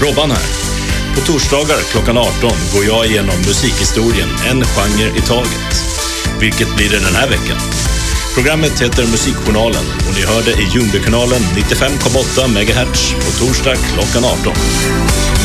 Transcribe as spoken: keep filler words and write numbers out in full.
Robban här. På torsdagar klockan arton går jag igenom musikhistorien, en genre i taget. Vilket blir det den här veckan? Programmet heter Musikjournalen och ni hör det i Ljungbykanalen nittiofem komma åtta megahertz på torsdag klockan arton.